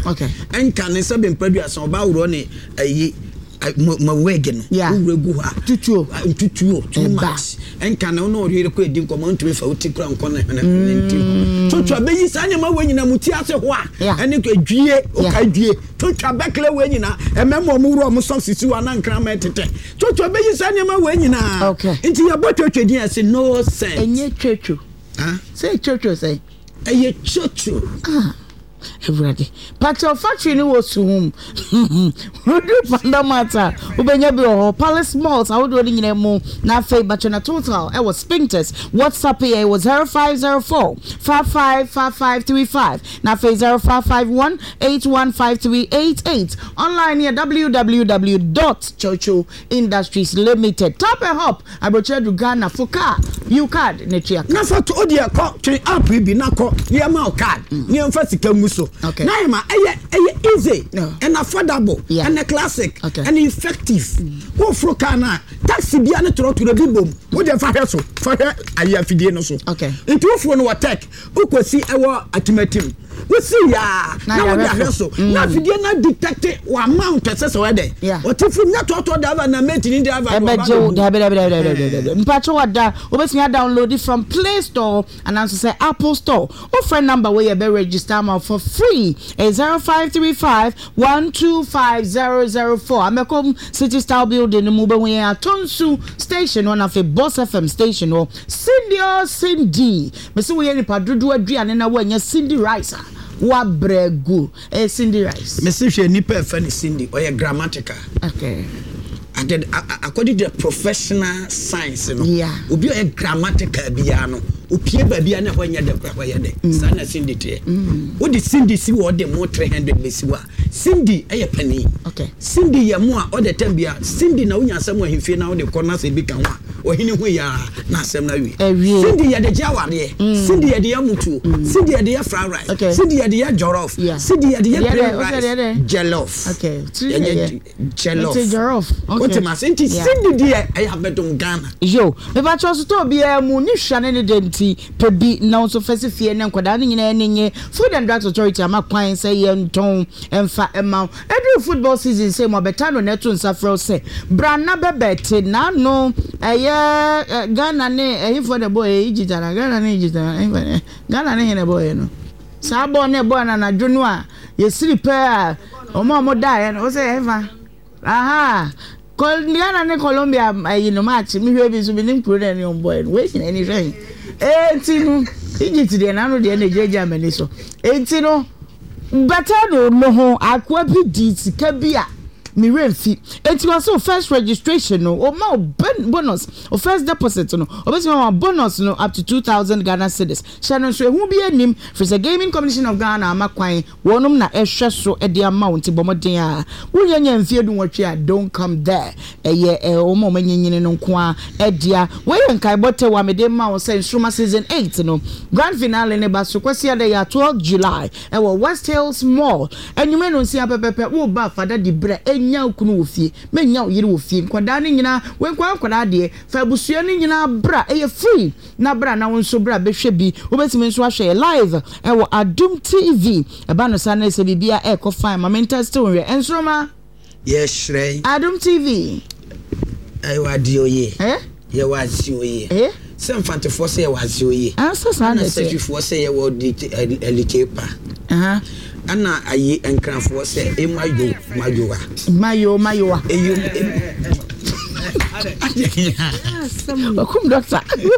Okay. Enka ne se be mpadu asan oba wuro ne ayi ma wege no uregu ha tutuo too much enka na no ori ko edi nko man tumi fa uti kura nko na nti twotwa be yi sa nyama we nyina muti ase ho a ene ko adwie o ka adwie twotwa bekle we nyina ememo mu wuro mu so sisi wa na nkran ma tete twotwa be yi sa nyama we nyina nti ya botwotwa din ase no sense enye twotwo say twotwo say eye twotwo everybody Pacho factory ni was home Rudu Pandamata ubenya bi o Palace Malls I would nyina mu na fe Pacho na total it was Spinkters WhatsApp here was 0504 555535 na fe 0551 815388 online here www.chochoindustries limited top and hop abrocha du Ghana for car you card ne tia na foto odia ko twen app bi na ko ye ma card ni emfa sika mu so na ma eye easy and affordable and classic and effective wo fro car na taxi bia ne tro to bi bom wo de fa hwe so fa hwe ayi afidie no so nti wo fro no wa tech ukosi ewo atimatim we see ya na wo de hwe so na afidie na detect wa amount ese we de o ti fu na to driver na mate ni driver mpacho wada obetimi download it from Play Store and also say Apple Store or friend number where you be register for free is 0535 125004 Amekom City Style Building Mube we are Tonsu Station one of a Boss FM station or Cindy me say we any padudu aduane na wanya Cindy Rice wa bregu Cindy Rice me say hwe nipa e fa ni Cindy or grammatical according to the professional science no obi o grammatical bia no opie ba bia na ho nya de kwa ye de sana Cindy te wo di Cindy si wo de mo 300 besi wa Cindy eye pani Cindy ya mo a o de tambia Cindy na unya asem ahimfie na wo de corner se bi kan wa ohini hu ya na asem na wi Cindy ya de jaware Cindy ya de ya mutu Cindy ya de ya fried rice Cindy ya de ya jollof Cindy ya de ya rice jollof jollof what am I saying? Cindy dear, I have bedon Ghana. Yo, me ba chose to be a mu ni hwane ne denti pe bi na so fese fie ne nkwada ne nyina enye Food and Drugs Authority amakwan say ye nton emfa ema every football season say mo betano neto nsafro say brana bebete na no eye Ghana ne for the boy ejitana Ghana ne ejitana Ghana ne hene boy no sabo ne boy na dwonu a ye siri pe a omo da no say eva aha Ghana ne Colombia no match me hwe bi so bi nim pro na ne on boy we sin any rain entinu Egypt de na no de na jeja mani so entinu better no ho akwa bi di sika bi a me remfi enti was so first registration no o ma bonus o first deposit no obesi ma bonus no up to 2000 Ghana cedis channel so ehu bi anim for the Gaming Commission of Ghana amakwan wonum na ehwe so e de amount bomoden a wunyanya mfie du nwotwe a don't come there eye o ma manyanyine no nko a e dia we yankai bote wa me de ma wo say Nkrumah season 8 no grand finale ne ba so kwasi ade ya 12 July e wo West Hills Mall enyume no nsia pepepe wo ba fada di bre nya okunu wo fie menya yire wo fie nkwada ne nyina we nkwada de fa busua ne nyina bra eye free na bra na wonso bra behwe bi obetime nso ahwe live e wo Adum TV e ba no sa na se bibia e ko fine mamenta still we Nkrumah yes shrey Adum TV ai wadi oye ye wadi oye sem fantifo se ye wadi oye answer na sacrifice se ye wo di elikepa ana ayi enkranfo se mayowa eyum welcome doctor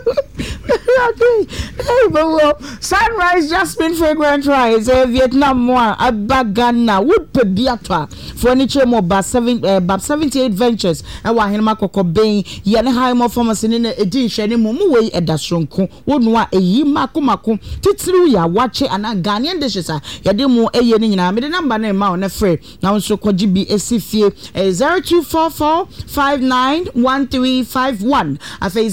hey but Sunrise Jasmine fragrant rice Vietnam moi abagana would pe biatwa furniture mo ba 78 ventures e wa henma kokoben ye ne high more pharmacy ne edin hwene mo we edasronko wonu a eyi mako titiru ya wache ana Ghanaian dishes a ye de mo eye ne nyina me de number na ma on free na nso koji bi esifie 0244591351 afa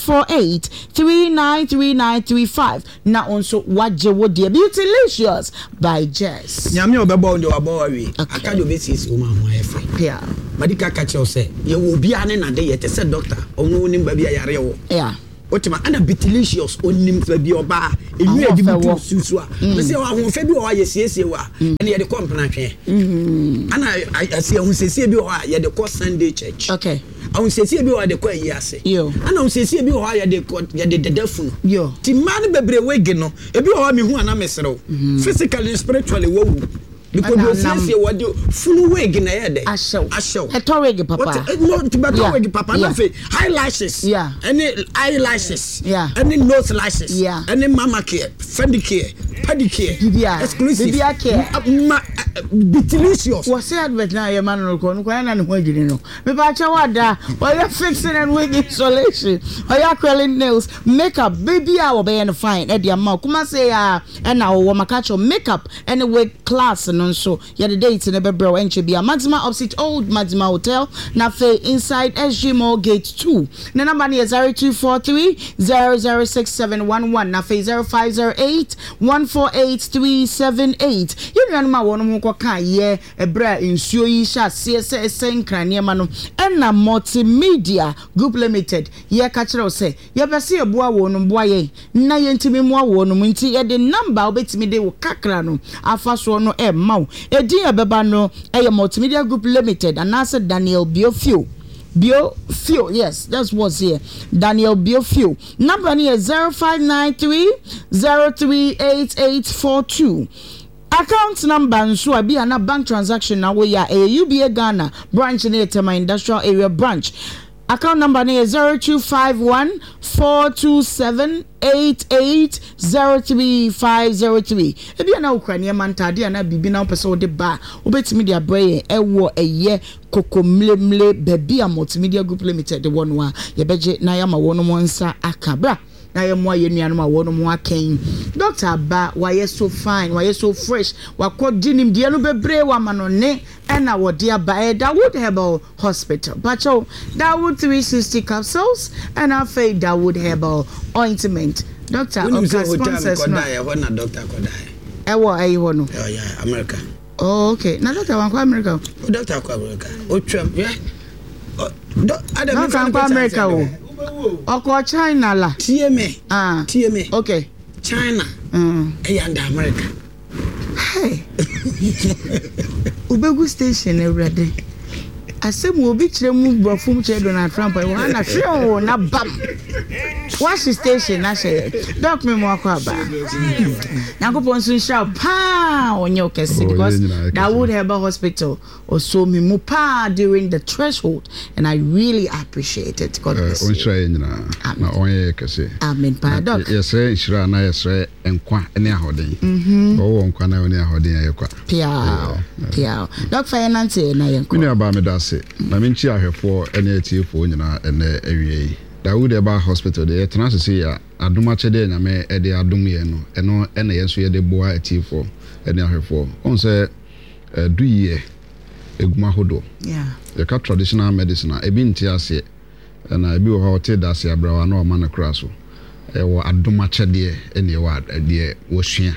0248393935 na onso waje wodie Beautylicious by Jess nyame obebo ndo abawi akajo besis o ma ho efe medical catcher say ye wo bia ne na de ye te se doctor onu ni ba bia yare wo otima ana Betelicious onim fa bi oba enyu edi bitu susu a me se wa ho fa bi o wa yesiesie wa ene ye de kompana twen ana asie ho sesie bi o wa ye de ko Sunday church okay awon sesie bi o wa de ko ayiase ana on sesie bi o wa ye de dedafu no ti man bebre wege no ebi o wa me hu ana mesrew physically and spiritually wo because sesie wo de funu wege na ye de ashew eto wege papa no ti beto wege papa na fe eyelashes any eyelashes any nose lashes any mama care fendi care pedicure exclusive care Betelicious was say advert na your man no na ne ho adwini no me ba cha wada or you fixing and wig insulation or you curling nails makeup baby a wo be no fine e dia ma kuma say ya e na wo makacho makeup and wig class no so ya the date na be bro enche bia Maxima opposite old Maxima hotel na fe inside SG Mall gate 2 na number ni 0243 0067111 na fe 0508 148378 you know ma wono ko kan ye ebra nsuo yi sha se senkrane ma no na multimedia group limited ye ka kire se ye bese ye boa wo no boa ye na ye ntimi mo wo no nti ye de number obetimi de wo kakra no afa so no e maw edi ye beba no ye multimedia group limited anase Daniel Biofio yes, that's what's here. Daniel Biofio. Number is 0593 038842. Account number nso abi ana bank transaction na we ya UBA Ghana branch in Tema Industrial Area branch. Account number is 0251 427 8803503. Ebi ana Ukraine man tade ana bibi na pese de ba obetimi dia braye ewo eye kokomlemle baby a multimedia group limited the one wa ye beje na ya ma wono mo nsa akabra na ye mo ayenuanu ma wono mo aken Dr. Ba why so fine why so fresh wakọ dinim de no bebre wa ma no ne na wo de aba Dawood Herbal Hospital Bacho Dawood 360 capsules and afei Dawood Herbal ointment Dr. sponsors no na Dr. Kodai ewo ayi no oh yeah America oh okay na Dr. wan kwa America oh Dr. kwa America oh twam yeah Dr. kwa America oh Oko China la. TMA. TMA. Okay. China. And America. Hey. Ubegu station every asem obi kire mu brofum kire Donald Trump e wan na hwe na bam wash station na she doc me mo akwa Yakopon so sha pa onye okese because Dawood Herbal Hospital also me mu pa during the threshold and I really appreciate it. God bless you. Na onye kese. Amen pa doc. Yes shira na yes enkwa ene ahoden. Wo nkwa na ene ahoden ayekwa. Pia. Doc finance na yenkwa. Mini aba me das na minchi ahwefo ene atiefo nyina ene awie Dawood Herbal Hospital de transese ya aduma chede nyame e de adum ye no eno ene yeso ye de boa atiefo ene ahwefo on se duye eguma hodo the traditional medicine ebi ntiase na ebi wo hote dase abrawa na o ma na kraso e wo aduma chede ene wa de wo hwea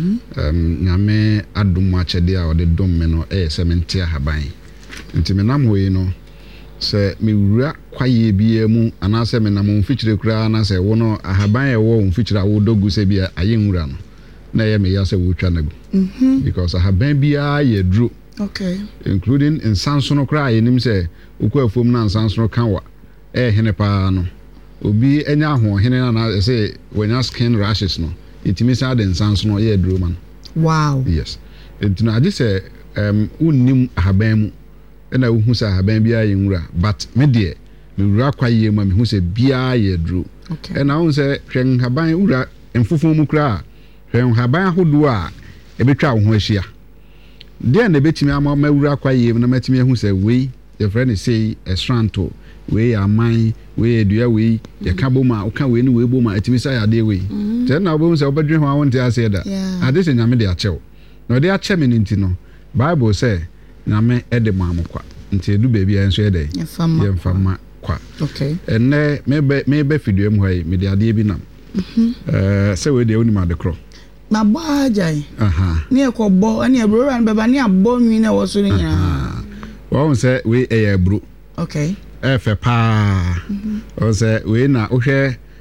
nyame aduma chede a o de dom me no e sementia haban nti me nam hoyi no se me wura kwaye bia mu anase me nam mfikyire kura na se wo no ahaban e wo mfikyire wo dogu se bia aye nwura no na ye me ya se wo twa nagu because ahaban bia ye dru okay including insanso no kura ye nim se okwa afom na insanso no kanwa hene pa no obi enya ho hene na se wenya skin rashes no itimi sa de insanso no ye dru man wow yes entina ade se unnim ahaban mu ena hu sa haban bia ye nwura but me de me wura kwaye ma me hu se bia ye dru ena hu se hwen haban wura emfofo mu kra hwen haban hodo a ebetwa wo ho ahia de na betimi ama ma wura kwaye na matimi hu se we the friend say estranto we aman we edua we ye kaboma o ka we ni we boma etimi sa ya de we ten na obom se obedwe ho awon te ase da ade se nyame de achew na de ache me nti no Bible say nyame ede mamukwa nti edu baby enso ede ye mfama kwa okay enne mebe fidua mu hayi me de ade bi nam se we de oni ma de kro ma ba jai ne ekobbo ani ebro ran beba ne abbo nwi na wo so nya wo se we ebro okay efe pa o se we na ohwe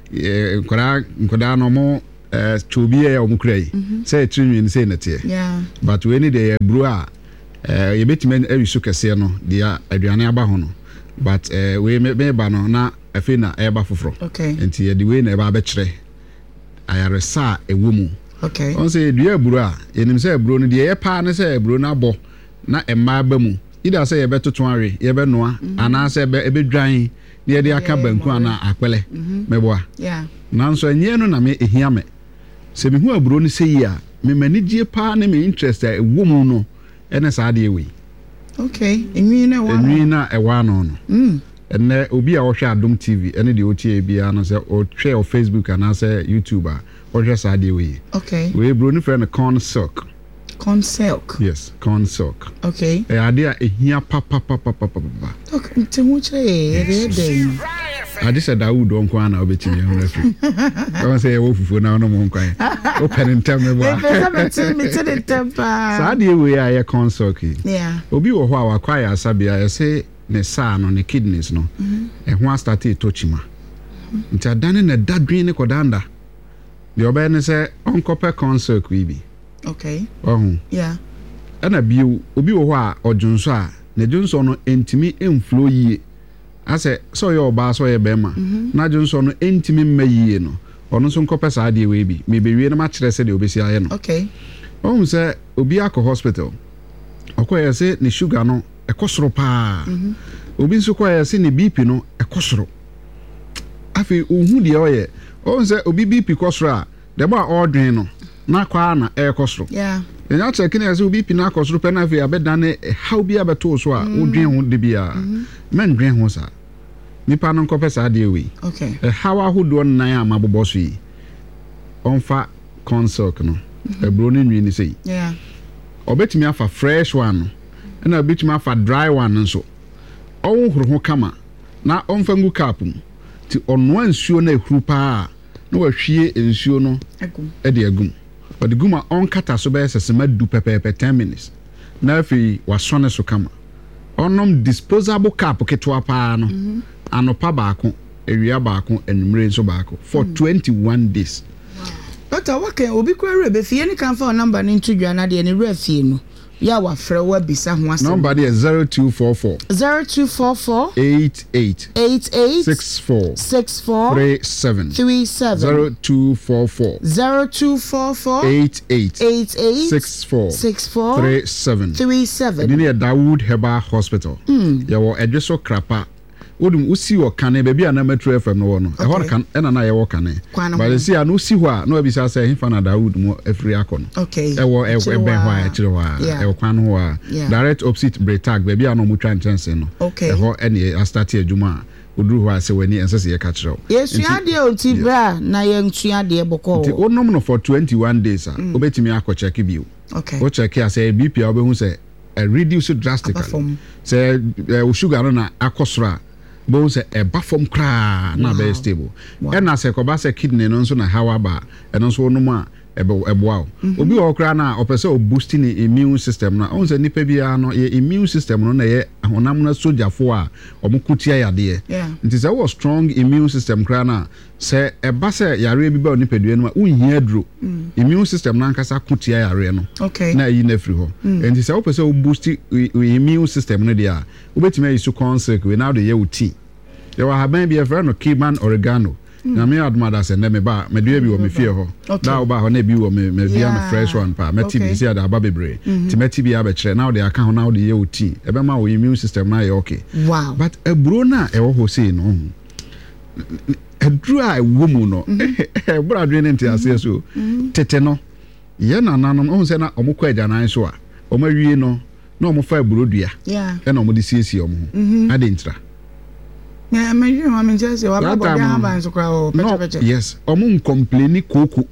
nkoda no mo chobi e omukrai say trinwi say nete but we need the bro a ye betime awisu kese no dia aduane aba ho no but we me ba no na afi na eba foforo enti ye the way na eba be kire ayaresa ewumu on say dua bro a yenim say bro no de ye pa ne say bro na bo na emma ba mu ida say ye betoto awe ye be noa ana say ebe dwan ne de aka banku ana akpele meboa nanso enye no na me ehia me se me hu aburo ni sei a me mani die pa ne me interest a ewumu no ene sa de ewe enwi na ewa no enne obi a wo hwe Adom TV ene de otie bia no se o hwe o Facebook ana se YouTube a o hwe sa de ewe we bro ni friend Corn Silk yes Corn Silk ade a ehia papa nti hu chire ade se Dawood onko ana obetimi ho afri o se wo fufu na no mo nkwan o pentem me bo sa de ewe a ye Corn Silk obi wo ho a wakwa ya asabia ye se ne saa no ne kidneys no ho start to chima nti adane na dadwen ne kodanda de oba ne se onkope Corn Silk bi ana biu obi wo ho a odwunso a ne dwunso no entimi enflow yie ase so ye oba so ye bema na dwunso no entimi mma yie no ono so nkope saa de we bi me bewie na ma kire se de obesi aye no se obi akọ hospital okoye se ne sugar no ekosoro pa obi nso koye se ne BP no ekosoro afi ohu de oye se obi BP kosoro a de ba ordering no na kwa na ekosoro enya check na se obi BP na kosoro pe na afi abedane how bi abeto so a odwen ho de bia men dwen ho sa nipa no nkopɛ saa de we how ahodo nan amabobo so yi onfa Corn Silk no ebro ni nwi ni sei obetimi afa fresh one na obetimi afa dry one nso ɔwohoro ho kama na ɔmfa ngu cap mu ti ɔno ansuo na ehuru pa na wahwie ensuo no de agum ɔde guma ɔnkata so bɛyɛ sesema du pepepe 10 minutes na afi wasone so kama ɔnom disposable cap ketwa pa no anopa baako ewia baako enumere nso baako for 21 days Doctor, what obi kwa rebe fie ni kan fa number ni ntudwa na de ni re fie no ya wa frɛ wa bisa ho asɛm number is 0244 88 64 37 0244 88 64 37 ni Dawood Herbal Hospital ya wo edweso krapa wodum usi wo kane baabi ana Metro FM no no e hor kan ena na ye wo kane but see anu usi ho a no abisa say himfa na Dawood mo afri akon e wo e ben ho a kire ho a e wo kwan ho a direct opposite Braytag baabi ana mo twa ntrense no e ho ene a start adwuma oduru ho a se wani ense se ye ka kire ho yesu ade onti bra na ye ntu ade boko nti onom no for 21 days a obetimi akọ check bio o check ya say BP a obehu say reduce drastically say sugar no na akosoro bo se eba form kra na be stable na se ko ba se kidney no nso na hawa ba eno so no mu a eboa obi o kra na opese o boosting immune system na on se nipa bia no ye immune system no na ye honam na sojafo a omukutia yade nti se wo strong immune system kra na se eba se yare bi ba nipa dua no unhia duro immune system na nkasa kutia yare no na yi na free ho nti se wo pese o boost immune system no dia obetime yi so Corn Silk we now the ye uti there wa haban bi e friend no Kiman Oregano na me admada se na me ba me dua bi wo me fie ho da wo ba ho na bi wo me bia na fresh one pa me ti bi se ada ba bebre ti me ti bi abekere now the account now the ye uti e be ma wo immune system na ye okay wow but ebro na e wo ho sei no edru a womu no bra dwen nti ase so tete no ye na nanom o se na omukọ ajanan so a omawie no na omufa ebro dua e na omudi siesie omu ade ntra me you am just wa ba body have so kra o peche yes omu complain koko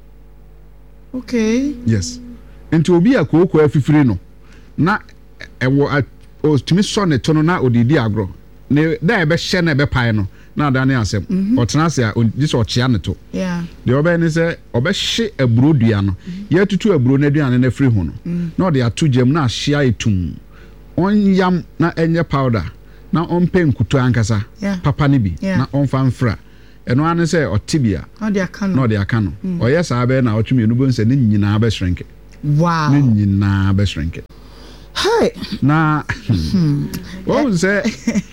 yes enti obi a koko afifire no na ewo o timi so ne to no na odidi agro ne da e be hye na e be pai no na da ne asem o tena se a dis o chia ne to de obe ne se obe hye aburo dua no ye tutu aburo na duane na firi ho no na o de ato gem na ahia etum on yam na enye powder na on pen kutu ankasa papa ne bi na on fa mfra eno ane say otibia no de aka no no de aka no oye saa be na otwemi enu bon say ne nyina be shrinke wow ne nyina be shrinke hey na what say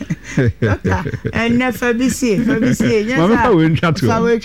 and fabisi yes mama we ntwato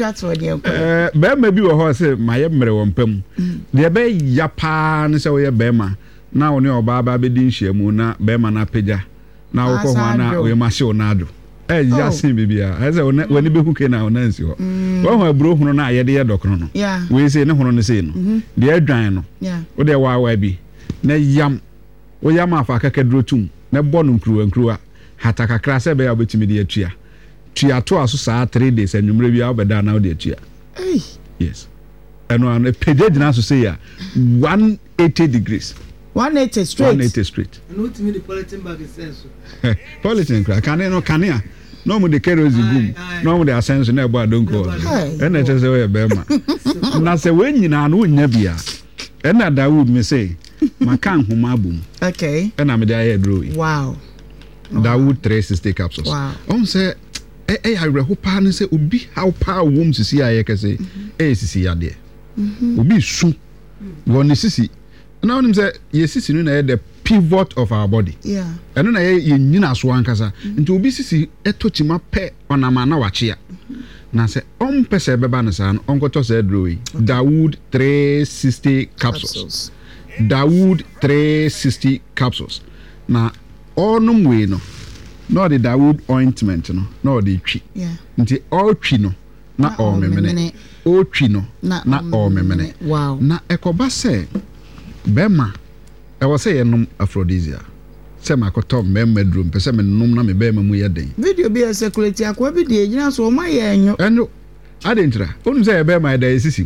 be ma bi wo ho say maye mmere wo mpam de be ya pa ne say wo ye be ma na wo ne oba ba be din hyiamu na be ma na pagya na wo ko ho na we ma hye wo na ado ya sin bibia I say woni be hu ke na ona nsi ho wo ho aburo hunu na ye de ye dokro no we say ne hunu no say no de adwan no wo de wa bi na yam wo yam afa kakadro tum na bɔ no nkruwa hata kakra sɛ be ya obetimi de atua to aso saa 3 days anwumre bia obeda na wo de atua yes eno an page gyina so say ya 180 degrees 180 straight no timi the politin bag sense politin kra kan ya no mo de kerosene gum no mo de asenso na ebo adonko ena che se we be ma na se we nyina no nya bia ena Dawood me say makan homa abum okay ena me de aye draw wow Dawood 360 capsules on say I reho pa ne say obi how pa wom sisi aye kese sisi ya de obi su woni sisi na onim say ye sisi no na the pivot of our body eno na ye nyina so ankasa nti obi sisi etochima pe onama na wachia na say on pese beba na sa on koto say drawi Dawood 360 capsules Dawood 360 capsules na onum we no the Dawood ointment no the twi nti all twi no na all memene o twi no na all memene wow na ekoba say bema I was say enum aphrodisia say makoto memma drum pese me num na me bema mu yeden video bi security akwa bi de gyina so ma ye enyo adentra onu say bema eda esisim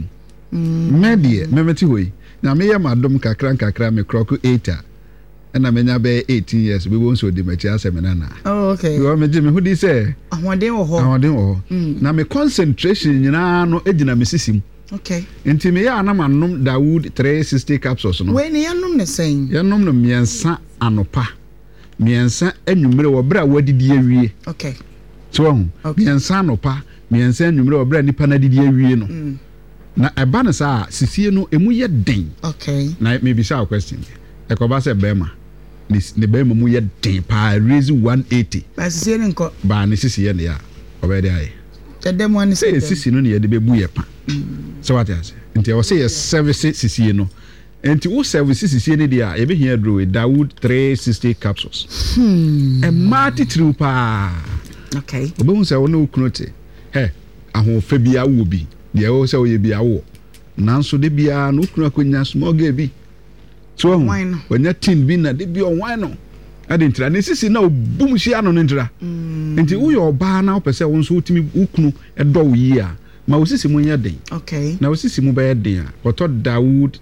medie memeti hoyi na me ye madom kakra me kroko 8 na menya be 18 years we won so di machi asemena na okay we me jimi hudi say ahwanden wo na me concentration nyina no egina me sisim okay enti me ya na manom Dawood 360 capsules no we ne yanom ne sen yanom no miensa anopa miensa anwumre wo bra wadidi awie okay so miensa anopa miensa anwumre wo bra nipa na didi awie no na eba na sa sisie no emu ye den okay na maybe say a question ekoba say bema ne bema mu ye den pa raise 180 ba sisie ne nko ba ne sisie ne ya obede aye tedem one say sisie no ne ye de bebu ye pa so what I say nti o say service sisie no nti wo service sisie ne dia ye be here draw Dawood 360 capsules e mati triu pa okay obo say wo no kunote ahon fa bia wo bi de wo say wo ye bia wo nanso de bia no kunu akonya small girl bi so wanya tin bi na de bi on wine no adentra ne sisi na obum hia no ntra nti wo yo ba na opese wo nso utimi ukunu edo wo yi a ma wo sisi mu nya den okay na wo sisi mu be den a oto Dawood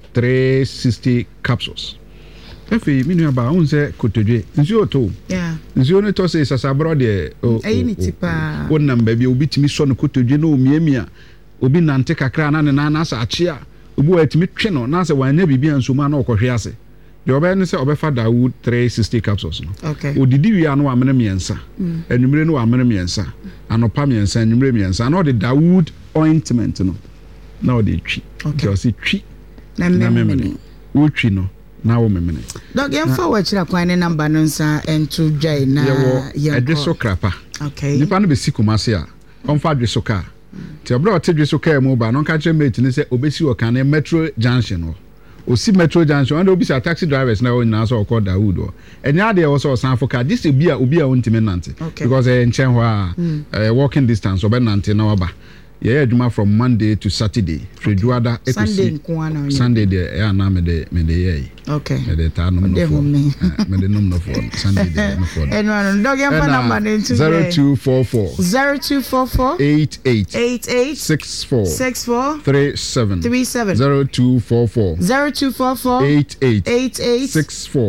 360 capsules efe minu aba won se kotodwe nsi oto nsi oni to se sasabro de ni tipa won namba bi obi timi so no kotodwe na omiamia obi nante kakra na ne na asa achia obi watimi twe no na se wanya bibia nso ma na okohwe ase de oba ne se obefa Dawood 360 capsules no okay odidi wi no amene miensa anwumre no amene miensa anopa miensa anwumre miensa na o de Dawood ointment no na o de twi okay o se twi na memene o twi no na wo memene dog yemfa wa kira kwan ne number no nsa ento dwai na ye adweso krapa okay nipa no be sikumase a onfa adweso ka ti obra o tedweso ka mu ba no ka kire mate ni se obesi o kan metro junction no o si metro junction and obi sa taxi drivers na o nyina so call Dawood o enya de o so san foka this obi a ontime nante because nchen ho a walking distance obe nante na waba ye adwuma from Monday to Saturday Freduada Sunday de ya na me de ye okay me de ta no me de no for Sunday de no for and dog yamba number 0244 88 64 37 0244 88 64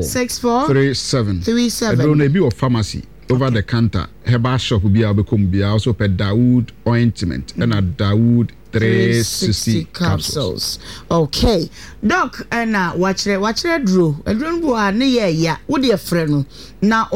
37 don't be of pharmacy over the counter herbal shop bia obekom bia also per Dawood ointment and a Dawood 360 capsules. Okay. Doc, na wachre dro. Edron bo a ne ye ya. Wo de frɛ no. Na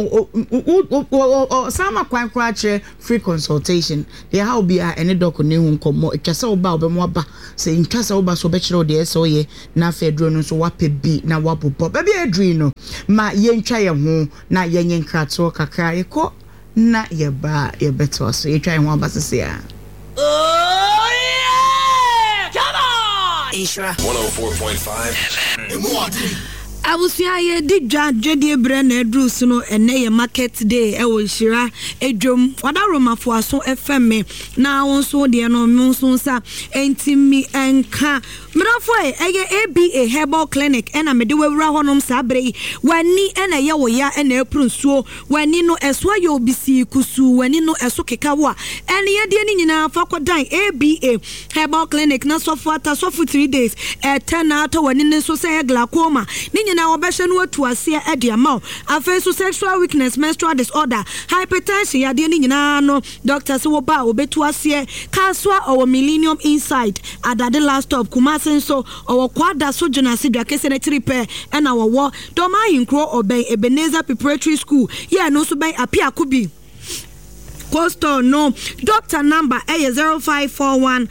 sama kwan kra kire free consultation. They how be a any doc ne hu nkomo. Etwase wo ba obemo aba. Se ntwase wo ba so be kire wo de so ye. Na fa dro no so wape bi na wapopo. Baby edri no. Ma ye ntwa ye ho na ye nkrato kakra ye ko na ye ba ye beto so ye twa ye ho abasese a. Oh yeah! Come on! Isra 104.5 FM. Abusia ye di dwadwede bre na edrusu no ene ye market day e wo hira edwom wada romafo aso FM na wonso de no monso sa entimi enka mrafo eye ABA herbal clinic ena mede wawura honom sabre wani ena ye wo ya ena eprusuo wani no eso ye obisi kusu wani no eso kekawo ene ye de ni nyina fa kodan ABA herbal clinic na sofo ata sofo 3 days 10 ato wani ne so say glaucoma na obeshe no atu ase e de amount afenso sexual weakness menstrual disorder hypertension ya de ni nyina no doctor se wo ba obetu ase kaswa or millennium inside adade last stop Kumasi so or kwada so jona sidwa kese na tripe e na wo doma hinkro oben Ebenezer Preparatory School ya no so ben apia kubi Coastal no doctor number A 0541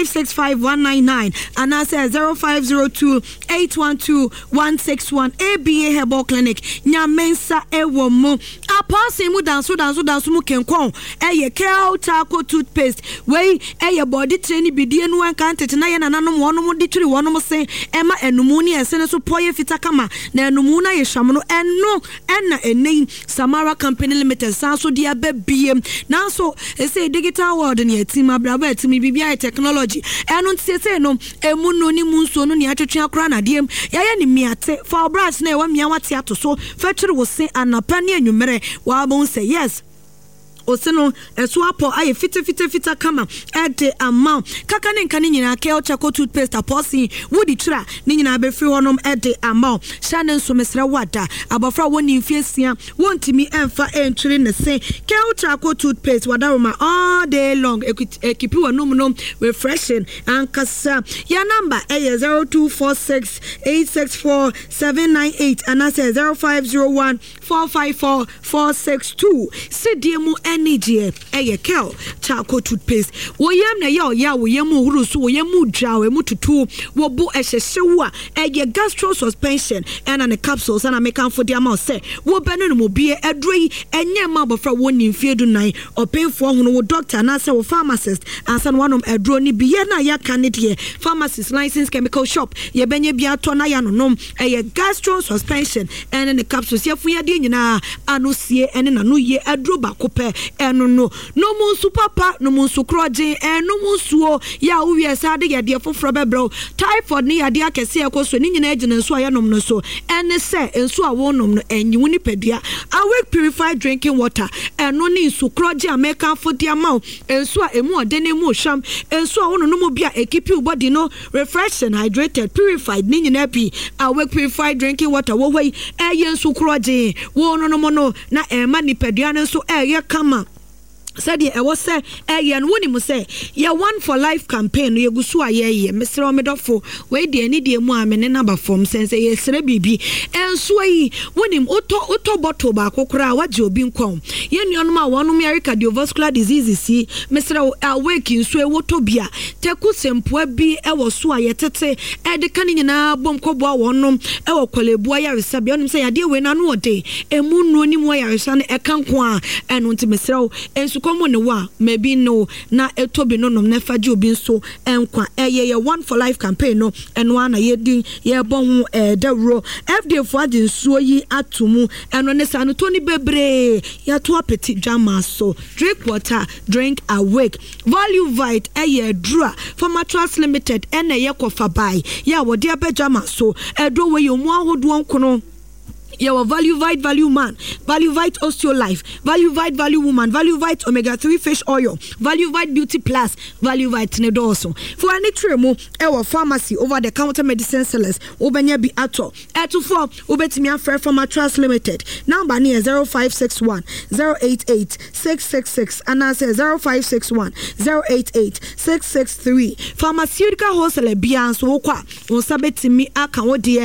565199 and I say 0502 812 161 ABA Herbal Clinic Nyamensa ewo mu apose mu danso mu kenkon eye Kel Charcoal toothpaste wey eye body training bidie no anka tete na ye nananom wonom de twiri wonom se ema enumu ne ese ne so poye fitakama na enumu na ye hwam no eno ena enei Samara Company Limited sanso dia babiem now so say digital world ne team abraba team bibia technology eno ntse no emu no ni munso no ne atwetwe akora na dem ya ni miate for brass na e wa mia wate ato so fatwere wo se anapa ne anwumere wa bon say yes oseno eso apo aye fita kama ede amount kaka ne nkane nyina Kel Charcoal toothpaste aposi wodi tra ne nyina be free honom ede amount shane nso mesra wada abafra woni mfiesia wontimi emfa entwere ne se Kel Charcoal toothpaste wada roma all day long ekipi wonum no refreshing ankasa ya number 0246864798 and I say 0501 454 462 CDMU energy Kel Charcoal toothpaste wo yam na ya wo yam huru so wo yam dwa wo mututu wo bo ehyehewa gastro suspension and an capsules and make am for the amount say wo beno no mobie edroi enye ma bofra wo nimfie du nan openfo hono wo doctor na say wo pharmacist ansan one of edro ni biye na ya kanede pharmacist license chemical shop ye benye bia to na ya no nom gastro suspension and an capsules ye fu ya de nyina anosie ene na no ye edro ba kope eno no munsu papa no munsu kroje eno munsuo ya uwie sade ya de foforo bebro typhoid ni ya de akese ekoso ni nyina agina nsu ayanom no so ene se nsu a wonom no enyiwu ni pedua awake purified drinking water eno ni nsu kroje ameka fodi amount nsu a emu ode ne mu hwam nsu a wono no mu bia ekipi body no refreshed hydrated purified ni nyina bi awake purified drinking water wo hoi eye nsu kroje wono no mo no na ema ni pedua no so eye kama said ye was say yen woni mu say ye one for life campaign ye gusu aye mesre o medofo we de ani de mu amene na ba form sense ye sere bibi enso yi woni oto bottle ba kokora waje obi nkom ye nuanom a wonom cardiovascular disease si mesre awake nso e woto bia teku sempoa bi e wo so aye tete e de kan nyina bom kobo a wonom e wo kolebu aye resabia onim say ade we na no ode emu no ni mu aye resa ne e kan ko a eno nti mesre enso komo ne wa maybe no na etobi no nom na faji obi nso enkwa ye one for life campaign no eno na ye din ye bon dawro FDA for agin so yi atomu eno ne sa no toni bebre ya to apeti drama so drink water drink awake value vite ye dra for mattress limited ene ye kofa buy ya wodi abejama so edo we yo mu ahodo nkono Your Value Vite Value Man, Value Vite Osteolife, Value Vite Value Woman, Value Vite Omega-3 Fish Oil, Value Vite Beauty Plus, Value Vite Nedoso. For any tremo, our pharmacy over the counter medicine sellers, Obenya be ato. 4 Ubetimia Fair from Mattress Limited. Number near 0561 088 666 and I say 0561 088 663. Pharmaceutical wholesale Bian so kwa on sabetimi aka wo de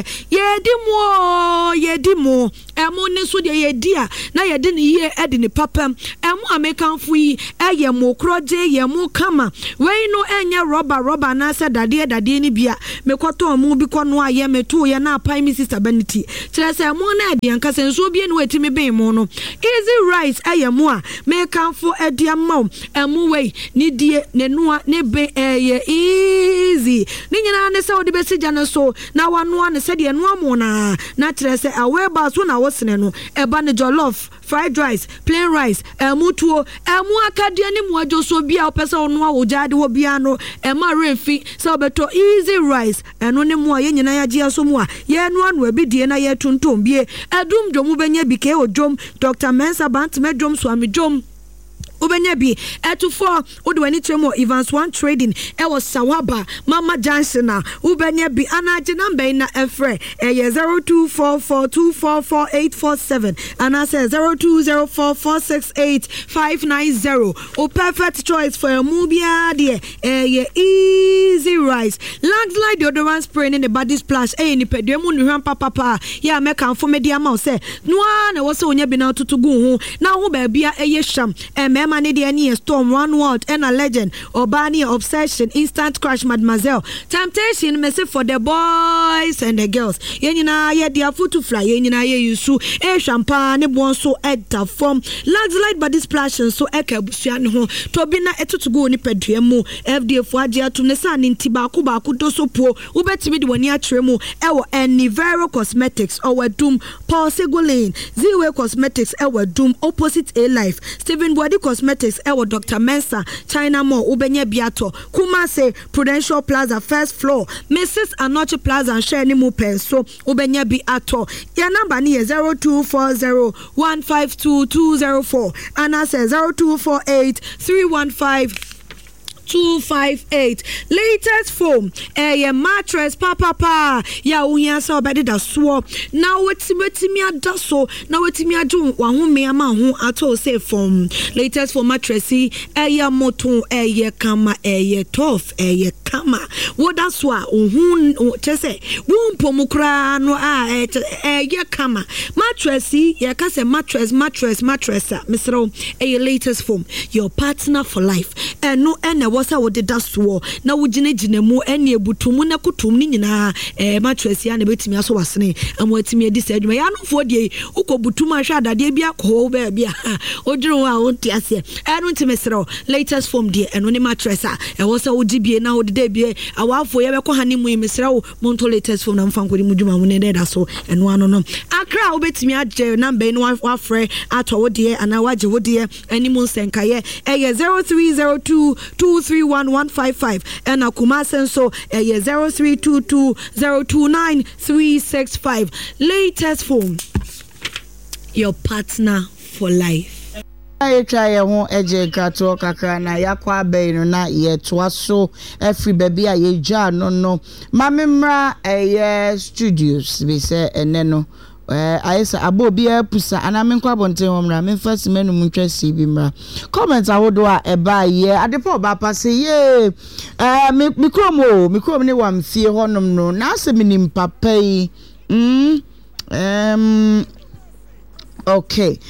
yedimo emo ne so de yedia na yede ne ye ede ne papam emo amekanfo yi eye mo kroje ye mo kama we no enye rubber na se dade ni bia mekoto mo bi kono aye meto ye na apai mi sister Benity kire se mo na ade anka se nso bi ne wetimi ben mo no easy rice eye mo a mekanfo ede amaw emo we ni die ne noa ne be eye easy ni nyina ne se odi besija ne so na wanoa ne se de noa mo na kire se aweba so na wosene no eba ne jollof fried rice plain rice mutuo akadia ni muajo so bia opesa ono a wojade wo bia no ema refi se obeto easy rice eno ne mu aye nyina ya gia so mu a ye no anu abidie na ye tuntum bie adum dwomu benya bike odwom Dr. Mensa Bant medwom so amedwom Ubenya bi etufo udwani tremo Evans One Trading was Sawaba Mama Johnson ubenya bi anaje number na efre 0244244847 and I say 0204468590 o perfect choice for a mubia de easy rice landslide deodorant spray in the body splash ni pedemu nuhan papa ya meka fo media ma say no na wo se onya bi na tutugu ho na ho ba bia sham Mani the any storm one word and a legend Obani obsession instant crush mademoiselle temptation message for the boys and the girls yenina ye dia foot to fly yenina ye yusu champagne bon so etta form light body splash so eka busua ne ho to bi na etutugo ni pedua mu FDA fo agya to ne san nti ba ko do so po ubetimi de wani atrem mu ewo Anivero Cosmetics or Doom Paul Segolane Ziwe Cosmetics ewo Doom opposite A Life Stephen Body Cosmetics ewo Dr. Mensa China Mall ubenya biato Kumase Prudential Plaza first floor Mrs. Anoche Plaza and share ni mu penso ubenya biato ya number ni 0240152204 and I say 0248315258 latest foam mattress papa ya unya so obedi da so na wetimi adaso na wetimi adu wa ho me ama ho ato say foam latest foam mattress moto kama tough kama woda so a ohun chese wumpo mukra no kama mattress ya ka say mattress misro latest foam your partner for life no wasa wo de daso na wo gine mu ene ebutumu na kutum ni nyina mattress ya na betimi aso wasene amwatimi edi sadwuma ya no fo de ukobutum ahwa adade bia ko ba bia odwuru a wonti ase eno ntimesero latest form de eno ne mattress a wasa wo gibie na wo de bie awafo ye bekọ hani mu mesero monto latest form na mfankori mu dwuma mu ne de daso eno ano no akra wo betimi age number no wafre ato wo de ana waje wo de animu senkaye 0302231155 and Akuma Senso 0322029365 latest phone your partner for life I try a home eje kato kakra na yakwa be no na ye toa so every baby aye ja no mamemra studios be say eneno ayesa abo bia pusa ana menkwa bonten homra memfa simenu muntwa sibi mra comment awodo a eba ye adepo ba pase ye mikrom ne wam fie honom no na aseminim papai okay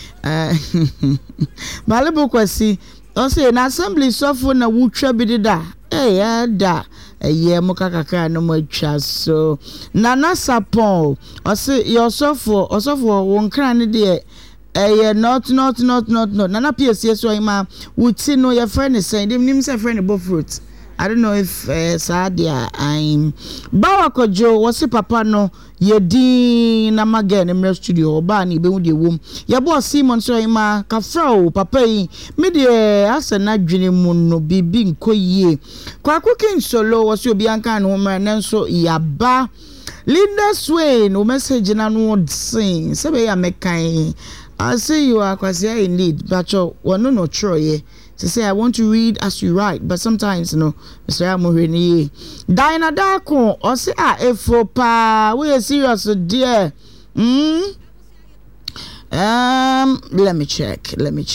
Malibu kwasi o say na assembly sofo na wutwa bidida da ye muka kakra no matwa so nana sapon o say your sofo won kran ne de not nana PSS so ima wuti no your friend is saying nim say friend bo fruit I don't know if Sadia I'm Bawakojo was papa no yedi na magen in studio ba ni be wudi wom ya bo Simon so ima kafra papa yi me de asa na dwene mu no bibi nkoyie kwa cooking solo was obi anka no ma nanso yaba Linda Swain, o message na no sing. Sebe ya mekan. I see you are quite indeed, but you no Troy. To say I want to read as you write, but sometimes Mr. Amorini. Diana Darko, or say efo pa, we are serious, dear. Let me check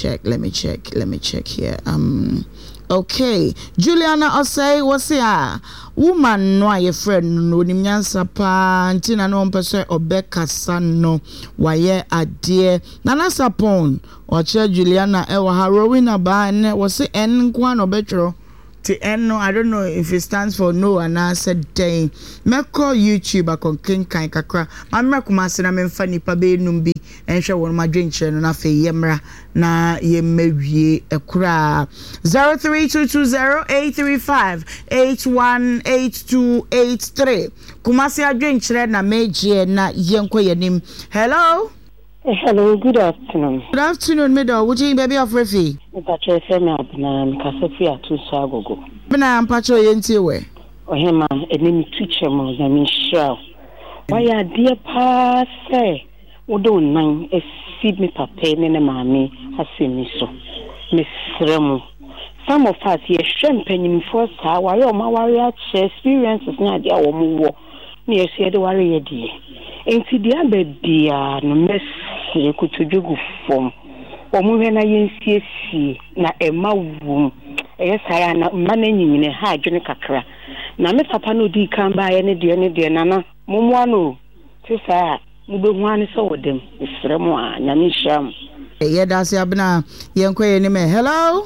here. Okay, Juliana Osei was here. Woman no your friend no nimnyansa pa ntina no mpese obeka sanno waye ade nana sapon oche Juliana ewa harowina ba ne was en kwa no betro ti en no I don't know if it stands for no and I said day meko YouTube akon kinkan kakra mamma kuma se na memfa nipa be num bi enhwe won madwenche no na fe yemra na yemmewie ekura 03220835818283 kuma se adwenche na meje na yenko yenim. Hello. Hello, good afternoon. Good afternoon, middle. Would you baby of Refi? Mpacho FM abna mkasefi atu so agogo. Bna mpacho yenti we. Ohema enemi teacher mo na mi shao. Why dear pa say odo nan feed me papa ne maami asemi so. Misremu. Some of us here champagne for sa why o ma warrior experiences na dia wo mu wo. Na yesi de warrior die. Enti dia bedia no mes yekutujugu fom. Omuwe na yensiesi na emawum. Eyesaya na mane nyine ha adwene kakra. Na me papa no di kan ba ye ne de nana momwa no. Tisa mubehu ani so wodem. Isremu a nyame sham. Ye dase abna yenkwe ni me. Hello.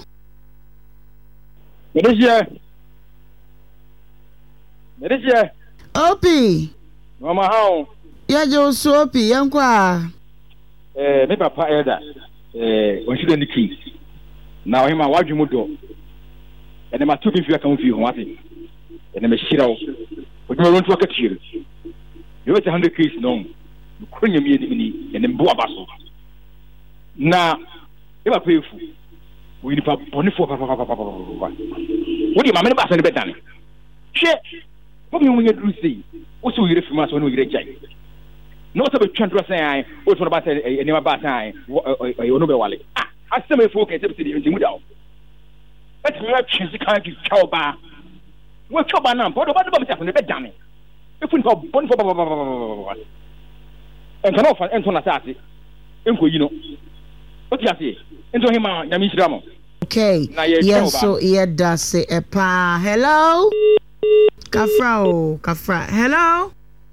Merisia. Opi. Mama how? Ya jo sopi yankwa. Me papa elder. On should the key. Now him a waju mudo. And ma tubi fi aka mu fi ho ate. And me shirawo. O do run to aka tire. You wait 100 keys no. Kunya mi ni and mbo abaso. Na e ba pefu. We ni pa boni fo papa. What do you mama ba se ne betane? She. What me when you do see? What's we refer mas when we get jai? No so be twantro say what for about say any about time no be wale ah asem e focus e be the muda o et me atwisi kan ki twa we twa na bodo ba be say be dane e fu no bon for en kan ofa ento na sase enko yi no o ti ase ento hima nyami shiramo. Okay, yes, so yeah, that's it. Hello, Kafra. Hello.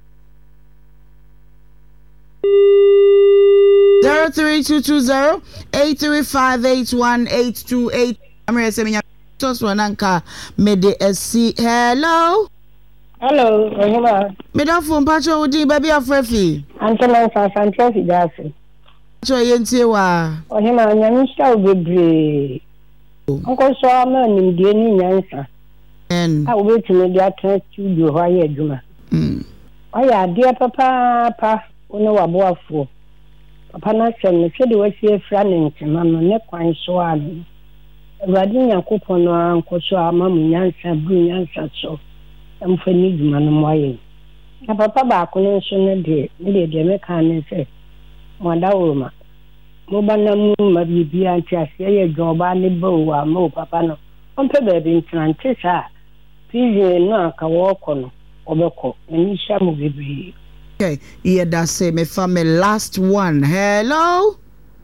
03220835818228. I'm ready to toss one anka mede esi. Hello. Hello. Medafo mpacho udi baby afrefi. Antela Santrafi Dafi. Cho yentie wa. Ohima nyamisha obebre. Onko so ama nimdie ni nyansa. En. A obetime dia tran studio ho aye adwuma. Oya dia papa ono waboafo. Papa na sem se de wasi efra ne ntema no ne kwan so ado. Awurade Nyankopɔn no anko so ama mu nyansa bu nyansa so. Amfani dwuma no moye. Na papa ba ko ne so ne de me kan ne se. Wada woma. Mo bana mu ma bibia ntiase ye dwoba ne bawa ma papa no. Onpe ba bi ntrante sa. Pije no aka wo no. Obeko ni sha mu bebre. Okay, yeah, that's it. Me family last one. Hello,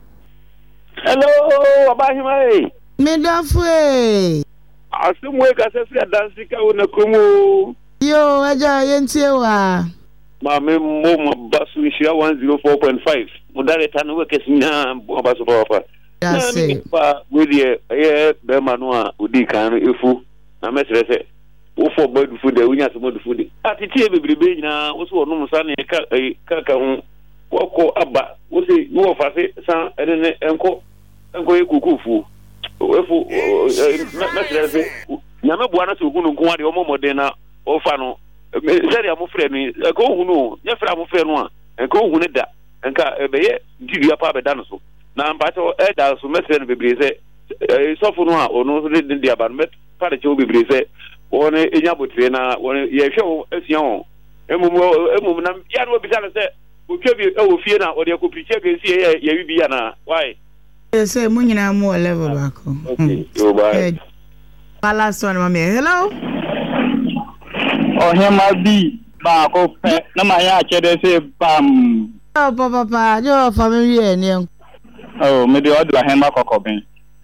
Abahima. Me dafwe. Asumwe ka se fia dance ka wona komo. Yo, aja yentiewa. Ma me mo basu ishia 104.5. Mudare tanu we kesina basu papa. That's it. Pa we dey be manua udi kan efu. Na mesrese for body food unya some food atiti bebrebe nyina wo so no musa ne ka hu woko aba wo se no fa se san ene enko ekukufu wefu na serese nyame bua na so hunu nko ade o momode na o fa no seri amofre ni ko hunu nya fra amofre no a enko hunu da enka ebeye ndidua pa be da no so na mpato da so mesre no bebreze sofo no a ono so de aba no met pa de che bebreze one enya botre na one ye hwe o asia o emum na ya no bisa na say otwa bi e wo fie na o de ko preach ke si ye wi bi ya na why say mu nyina mu level back okay so bye last one mama hello oh hema bi ba ko pe na ma ya chede say bam oh papa yo family ene oh me de order hema kokobin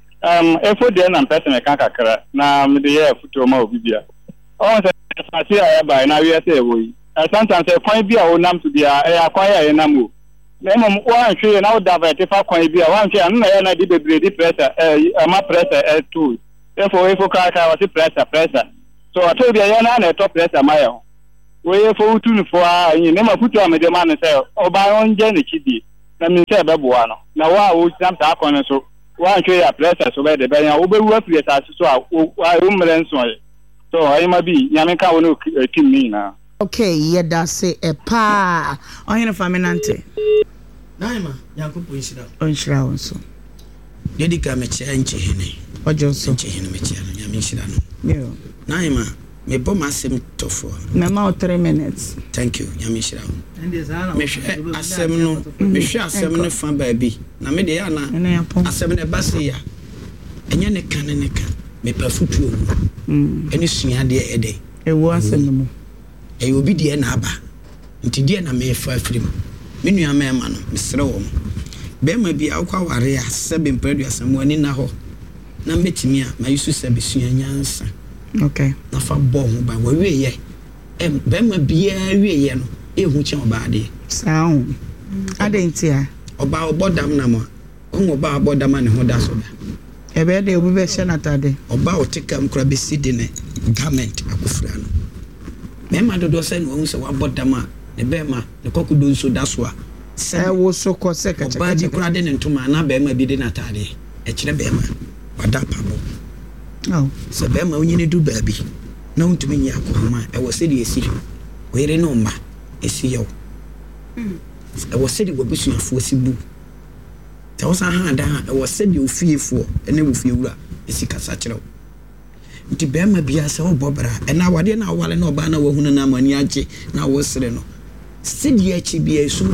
efo de na person ka kakra na me de ye futo ma obibia oh say I buy na we say we sometimes a coin bi a wonam to bia e akwaya ye namu na mom wan hwe na wo divert fa coin bi a wan hwe an na ye na di bebre di pressure ama pressure tool efo ka wa si pressure so ato bia ye na top pressure ma ye we efo utu nu fo a yin na ma futu amede ma ne say oba onje ne chidi na mi say beboa no na wa wo sam ta akon so wan hwe ya pressure so be de be ya wo be wu afiri sa so a wo mre nso ye so ayi ma bi nyame ka wo no team ni na okay yeda say e pa ohene faminante naima yankopo nshira onshira wonso dedika meche enche hene ojonso enche hene meche no nyame nshira no yo naima me bo masem tofo me ma 3 minutes thank you nyame nshira me hwe asem no me hwe asem no fa baabi na me de ya na asem ne base ya enye ne kan me pa futuo eni sua de ede ewo asem no e obi de na aba nti de na me fa afrim me nua ma ema no mesre wo be ma bi akwa ware a sebe mpadu asem wani na ho na metimi a ma yusu sebe sua nyansa okay na fa bo ho ba wa wiye be ma bi a wiye no e hu che oba de saun adentia oba obodam na mo oba abodam ne ho da so da ebe de obi be she natade oba otikam kura be sidi ne garment akofra no mema dodo se no hu se wa bodam a ne be ma ne kokudo nso da so a se wo so ko se ka oba di kura de ne ntoma na be ma bi de natade e kire be ma wada pabo oh se be ma onyi ne du ba bi na untumi nya akoma e wo se de esi were no ma esi yo e wo se de wo busuafo sibu te wo sa ha da e wo se de ofiefo ene wo fiewura esi kasa kire nti be ma bia se wo bobra e na wade na wale na oba na wo hunu na mani age na wo sere no sidi achi bia esu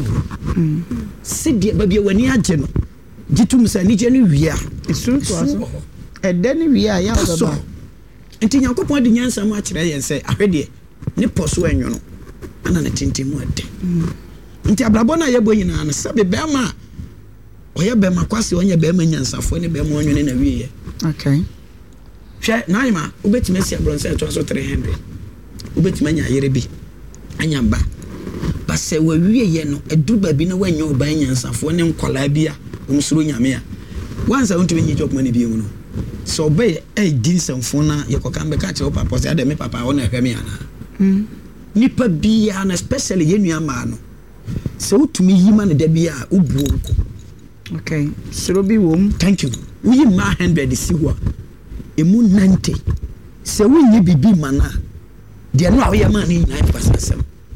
sidi ba bia wani age no gitum sa ni je no wia esu to aso ede ni wia ya oba nti Nyankopon de nyansa ma kire yen se ahwede ne poso enwono ana na tintimu ade nti abrabo na yebo nyina na sabe be ma oye be ma kwase onye be ma nyansafo ne be ma onwene na wiye okay hwe naima ubetime si abronse to aso 300 ubetime nya yere bi anya ba base wa wiye no eduba bi na wanya oba nyansafo ne nkola bia umsuru nyame a wansa untumi nyi job mani bi mu no so be din samfo na yekoka mbeka che papa se ade me papa wona hwe me ana nipa bia na especially yenua ma no se utumi yima ne da bia ubuo nko okay suro bi wom thank you we ma 100 si ho emu 90 se wonye bibi mana de no awo yama ni 9%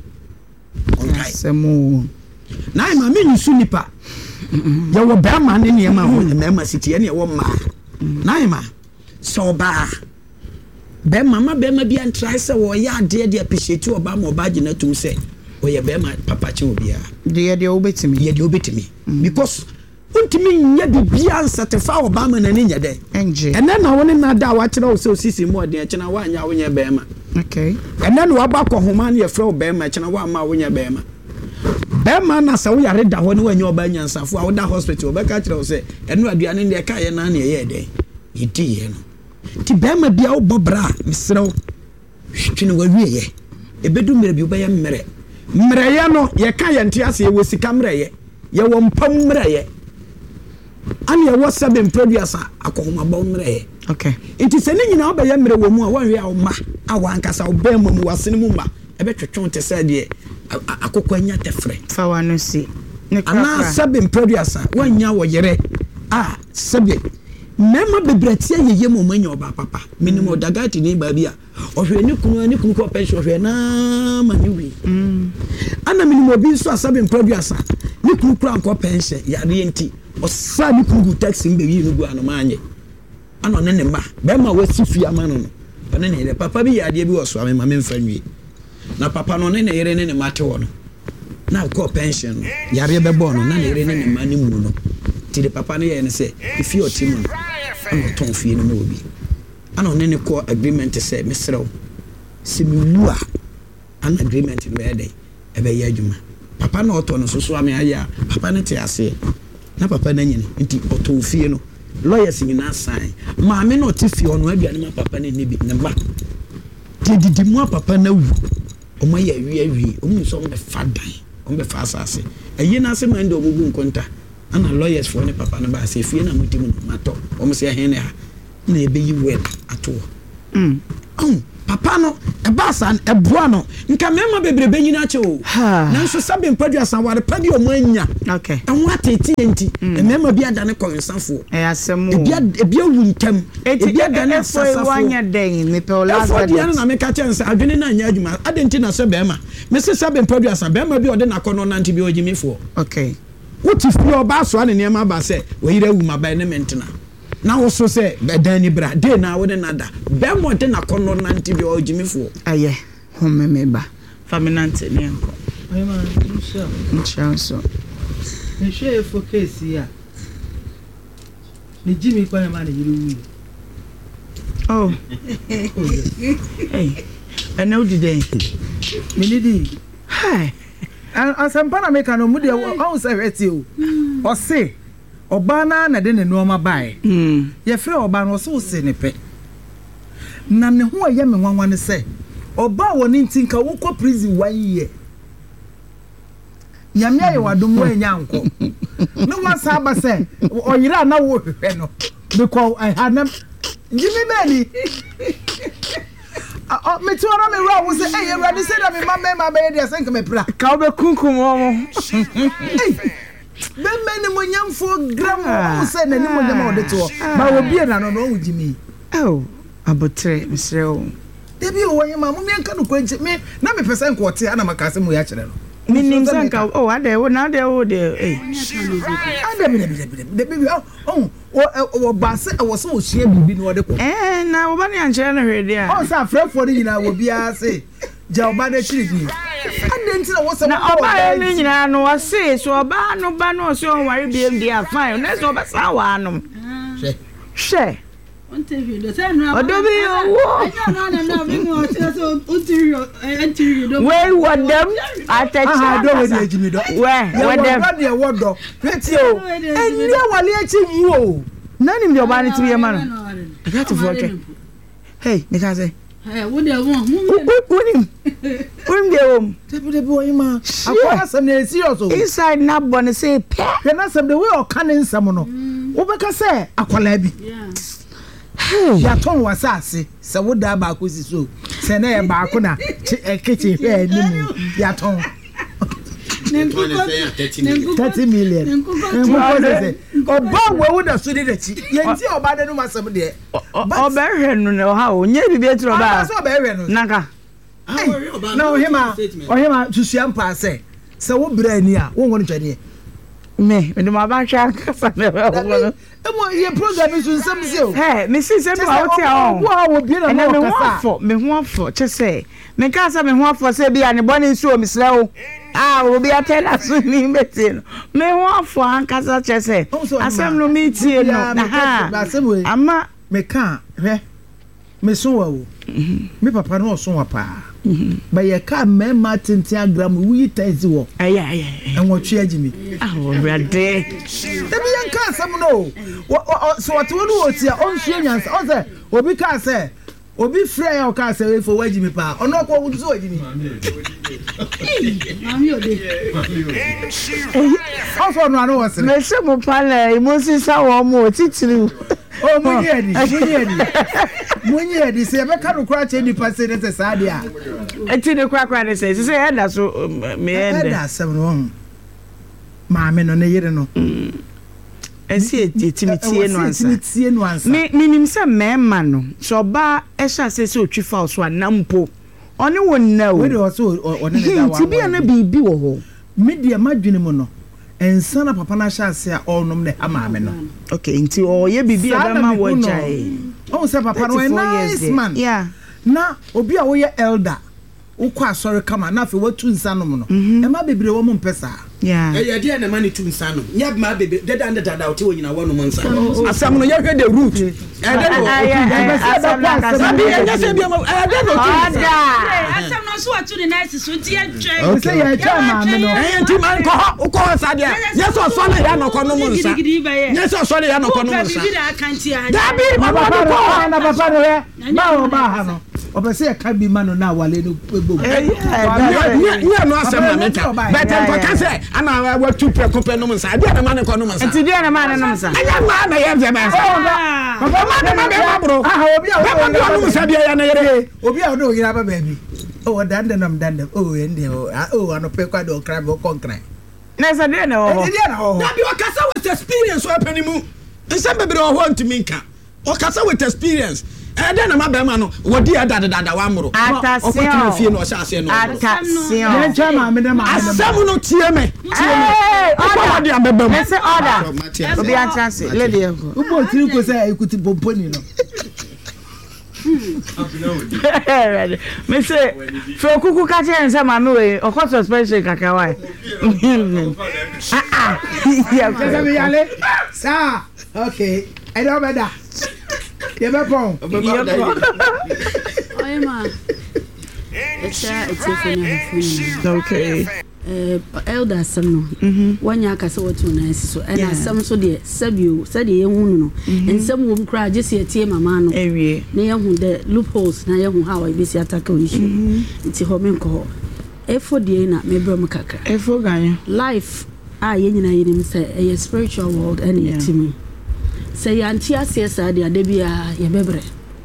okay semo na ma me nsu nipa ya wo ba ma ne ne ma ho na ma siti ne wo ma na ma so ba be mama be ma bi an try se wo ya de appreciate oba ma oba gina tum se wo ye be ma papa che obia de obetimi because untimi nya bibia ansatefa oba ma na ne nya de enje ene na woni na da wa kire wo se osisi mu ode kire na wa nya wo nya be ma okay ene no aba ko homa na ye fra oba ma kire na wa ma wo nya be ma be ma na sa wo yare da ho ne wa nya oba nya nsafo a wo da hospital be ka kire wo se ene aduane ne ka ye na na ye de yiti ye no ti be ma bia wo bobra misrew twene wa wiye ebedu mere bi wo ye mere ye no ye ka ye ntiase ye wo sika mere ye wo mpam mere ye ani ye wo sabe producer akohoma ba mere ye okay nti se ni nyina wo be ye mere wo mu a wanwe a wo ma a wankasa wo be ma mu wasene mu ma ebe twetwon te se de akokwa nya tefre fa wano si ana sabe producer wanya wo yere sabe mema bebratia yeye mo manya oba papa minimo dagati ni ba bia ohwe ni kunu ko pension ohwe na maniwi ana minimo bi so asabe producer ni kunu kura ko pension ya re nti osa ni kunu taxi mbe wi nugu anomanye ana ne ma be ma wasi fia ma no ne ne papa bi ya de bi wo so ame ma me mfa nwi na papa no ne na yere ne mate wo no na ko pension no yare bebo no na yere ne mani mu no ti de papa no ye ne say if you team no ana ton fie no na obi ana ne ne ko agreement say mesrew similu a an agreement no be dey e be ye adwuma papa no oto no so ame aya papa ne te ase na papa na nyine nti oto fie no lawyers nyina sign maame no te fie ono aduane ma papa ne ne bi ne ba didi mu papa na wu omo ya wi omo so be fadan omo be fa asase ayi na se man de omo bu nkonta ana lawyers for ne papa na ba se fie na mutimu mato omo se hen ne ha na ebe yi well ato papa no ebasan eboa no nka mema bebrebe nyina che o nanso sabe mpaduasan ware padi o manya okay anwa atete enti mema bia da ne konsanfo asem ebia wu ntam ebia da ne asasafo wanya den me pe o last day na me ka chense adwene na anya adwuma adenti na se bema me se sabe mpaduasan bema bia o de na kono nanti bia ogimifo okay wuti fi oba so ane ne ma ba se wo yire wu ma ba ne mentena na wo so say bedani bra de na wo de nada be mo de na kono nanti bi ogimifo aye homme me ba faminante ne enko ayi ma nsha ne she focus ya ni jimi kwa ma ne yiru oh hey ana udi dey minidi hi asampa na make no mu de o say weti o say oba na de ne nuoma bae ye frɛ oba no so se ne pɛ na ne ho aye me nwanwa ne sɛ oba wo ne ntinka wo kɔ prison 1 year nyame aye wadom wo anya nko ne wasa ba sɛ oyira na wo hwehwɛ no because I had them Jimmy Benny me to na me ra wo sɛ eh Awurade sɛ na me ma be dey sɛ nka me pra ka wo be kunkum wo Bemeni mo nyamfo gram o se na ni mo nyama o de to ba wo bie na no no Jimmy abotre misre o debi o wanyama mo mienka no kwanche me na me pese nko ote ana makase mo ya kire no minim sanka ade wo na de wo de debi o base wo so o hie bibi no de ko na wo ba ne anche na hwede a o sa frefo ni nyina wo bia se ja oba de chiri ande ntina wo se na oba ni nyina no wo se so oba no ba no so on ware biem dia fine na so oba sa wa no she ontevi do se no odobi owo no bi mo so ontevi do we wadam atachi do we dey jimi do we wadam we wodo peti o enye wale achi mu o nani mi oba ni ti ye ma no I got to forget hey me ka say wo de won unim de won tebi wo yima akwa sam na serious o inside na bone say pe na sam the way o kan nsam no wo be ka say akwala bi ya ton wasase se wo da ba ko si so se na e ba ko na kitchen hwe animu ya ton 30 million oba wo da so de dachi yenti oba de no masam de oba hwe no na ha o nye bibi etro ba so oba hwe no naka na ohima tusuam pa se wo bra ni a wo ngoni twade me de ma ba hwa kasa na wo emo ye program so nsam se o me si se no a wo ti a wo bi na no kasa me ho afo che se me kasa me ho afo se bi a ne boni nsu o misra o obi atela so ni meti no me ho afo ankasa che se asem no me tie no na ama me ka hwe me so wa o me papa no so wa pa ba ye ka me ma tintin agram wi tazi wo enwo twa agimi Rade debi yan ka asem no so what wonu o tia on hwe nyansa o se obi ka se obi frɛ ya o ka se we fo wagimi pa ono ko wudu so wagimi mami ode also no ano wase me se mo pala imosi sa wo mo titiri o munye di se be ka no kra che ni pase ne se sa dia enti ne kra ne se eda so me eda asem no maame no ne yire no esi etimitie no ansa me nim se mema no so ba ehya se otwifa so anampo one wonna o we de so one ne da wa ti bia na bibi wo ho media madwene mu no ensana papa na hya se a onom ne amaame no okay nti o ye bibi e ba ma wo chai o se papa no nice man yeah na obi a wo ye elder ukwa asori kama na fe watu nsanom no e ma bebre wo mo mpesa ya dia na mani tu nsano nya ma bebe deda ndeda ote wonyina wono mo nsano asam no ye hwe the root asam no so atu ni nice so ti entwe say ya chama me no ti man ko ko sa dia yes so so na ya no ko no mo nsa yes so so na ya no ko no mo nsa dabi papa no he ba ha no obese ka bi ma no na wale no egbo nya no asem na meka better ko ka say ana wa tu pre ko pe no nsa dia na ma ne ko no nsa enti dia na ma ne no nsa anya ma na ye be nsa papa ma na be ma bro obi a no nsa dia ya na yere obi a do yira ba baby dande ende ano pe kwa do kra bo konkre na sa dia na ho dabi wakasa with experience wa panimu nsa bebre ho ntimi nka wakasa with experience then na mabema no wodi adadada wa mro okotuna fie no sha ase no atasion chama me dem asam no tie me wodi ambeba mu say order obi a chance lady yanko ubo tiri ko say ekuti pomponi no me say for kuku ka che nse ma me we okọ suspension kakawa ya kasa me yale sa okay I don't better ye be pon oye ma it's okay elder son no wanya akasa watu na so na sam so de sabio sade ye hunu no ensam wo mkra je se tie mama no ewie na ye hu the loopholes na ye hu how we be si attack issue nti ho menko efo de na mebro mkaka efo ganyo life ye nyina ye nim say a spiritual world and it me say anti asiesa de adebia ye bebre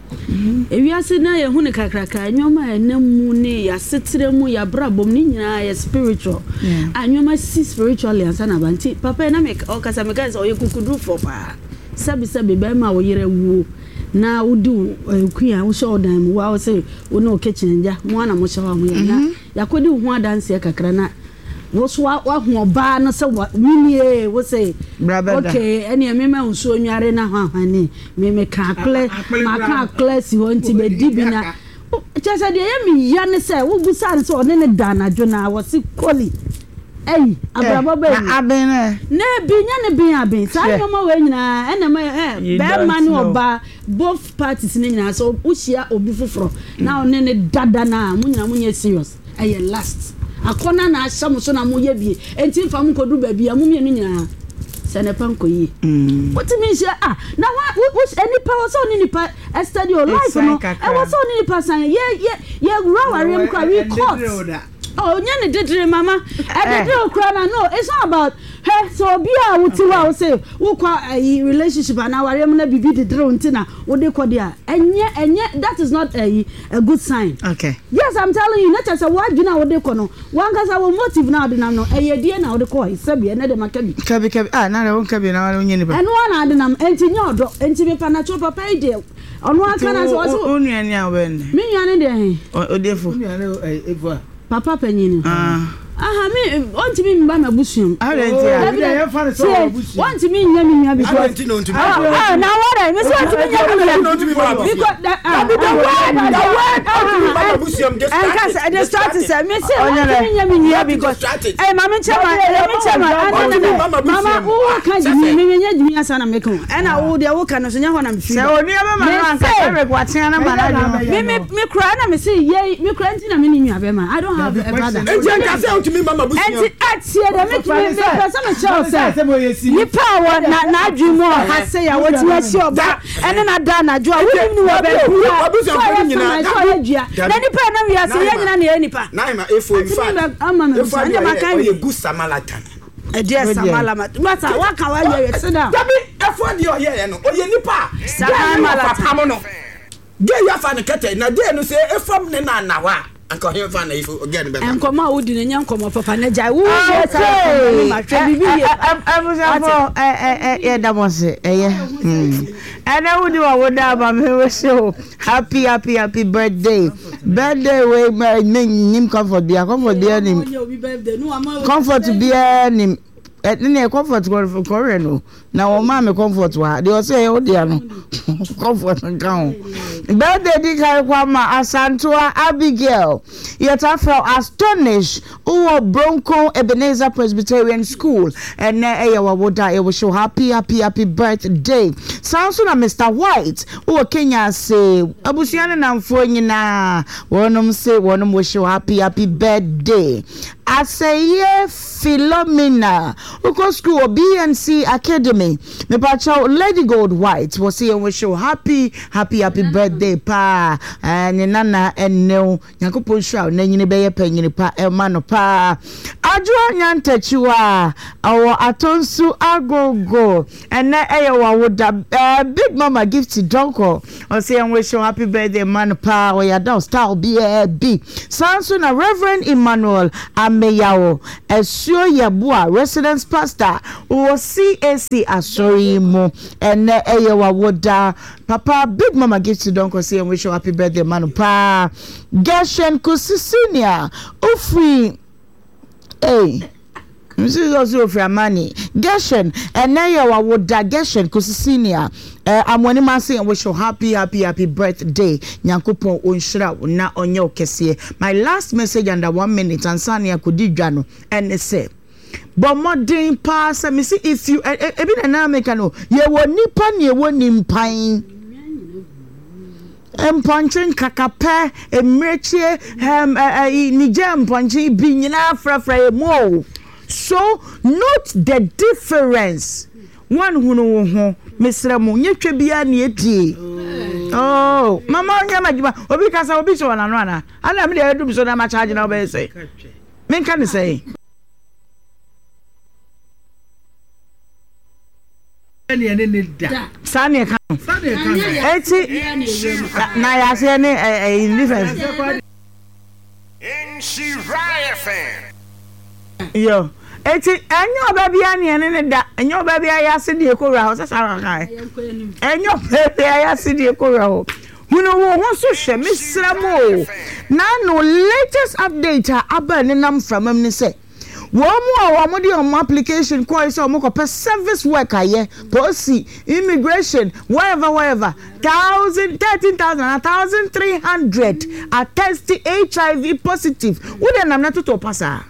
ewiase na ye hu ne kakraka nyoma enemu ne ya setere mu ya brabom ni nyina ya spiritual anyoma si spiritually ansana banti papa na make o kasa meka o ye kukudu for pa sabi be ma wo yere wu na udu kuya wo show dan mu wa wo say wo no kitchen nja mu ana mo shawa mu ya yakodi hu adanse kakra na wo so wa hu oba no se winie wo say okay ene me ma nso nware na hwahwane me ka kle si ho nti be dibina chese de ye mi ya ne se wo busa ne se one ne danajo na wo si koli abrabo be abene na binya ne bin abin sa nyoma we nyina ene ma be ma ne oba both parties ne nyina so uhia obi foforo na one ne dada na munya serious last akona na asam so na moye bie enti fam kodu ba bia mumie no nyina sene panko yi what mean say na what any power so ni pa study your life no e was so ni pa san ye rawari am kwa we court nya ne dedre mama e dedre okra na no it's not about her so bia wuti wa say wo kwa relationship na wari am na bibi dedre untina wo de kodi a enye that is not a good sign. Okay, yes, I'm telling you, not just a word you know what they kono wanga sa wo motive na de na no die na wo de ko sabi na de makabi kabi na de won kabi na wo nyini ba eno na de nam enti nyodo enti be pa na cho papa ide ono aka na so o nuani a we ne me nuani de hen odefo nuani evo papa panyin me want me mba mabusuam want me nya me nya because na what me want me nya me because the word and cause the start to say me say nya me nya because mama chama mama who can me nya jimi asana me ko na wo de wo kan so nya ho na me fi say oni aba mama anka re kwatia na mara me kura na me say ye me kura nti na me ni nwa be ma I don't have a brother me mama busiam atie da make me person me show say ni power na adwumo ha say ya woti ya si oba ene na da na jo woni ni wo be busiam nyina na ni pa na wi ase ye nyina na ye nipa na ma efo infa efo anya makan ye good samalatan dear samalama but waka wa ye sit down dabi efo de o ye no o ye nipa samalatan no ge ya fa ne kete na de no say efom ne na nawa anko he fa na ifo again be anko ma odi ne nyanko papa na jai wo ma twa bibi abusafo ye damose ana wudi wa woda ba me we show happy birthday we nim comfort dia nim comfort be nim ne comfort go for no na o ma me comfort wa they say o dia no comfort nkan birthday di kai kwa ma Asantua Abigail yeta from Astonish who Bronco Ebenezer Presbyterian School and na eya woda e wo show happy birthday sounds na Mr. White who Kenya say abusiana na mfo nyina wonom say wonom wo show happy birthday Aseye Philomena Uko School BNC Academy me pacha Lady Gold White was here we show happy birthday pa and nana enno yakopon sha na nyine beye panyini pa emano pa adwo nyantachiwa awo atonsu agogo and na eyewa woda Big Mama Gift Donko was here we show happy birthday man pa we ya style BB sanso na Reverend Emmanuel Ameyawo Esio Yabua residence pastor o CAC asori mo ene eyewa woda papa Big Mama Gift Donko say and wish you happy birthday man pa Gershon Kusisinia ofri Mrs. also for money Gershon and eyewa woda Gershon Kusisinia amwani masi and wish you happy birthday Nyankopon onhira na onye okese. My last message under 1 minute Tanzania kudidwa no and say but modern pass me see if you ebi na make no ye wo nipa ne wo nimpan empanchen kakape emreche nije empanchen bi nyina frafra mo so note the difference one hunu ho mesra mo nyetwe bia na edi oh mama nya magiba obi kasa obi so na no ana ana me dey do so na ma charge na obe say me kan say Sani kan eti na ya se ne difference in she riot fan yo eti enyo baby ane ne da enyo baby ya se de ekora ho sasa kan enyo baby ya se de ekora ho hunu wo so hwe mesra mo na no latest update aba ne nam from am ne say Womu the application call so moko per service worker ye policy immigration wherever 13,000 1,300 are testing HIV positive we dem na to passa